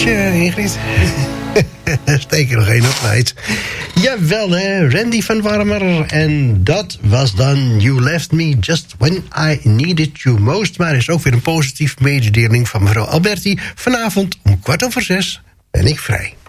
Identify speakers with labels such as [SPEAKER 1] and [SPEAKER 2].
[SPEAKER 1] feestje, Ingrid. Steek er nog één op, meid. Jawel, hè, Randy van Warmer. En dat was dan You Left Me Just When I Needed You Most. Maar er is ook weer een positief mededeling van mevrouw Alberti. Vanavond om 5:15 ben ik vrij.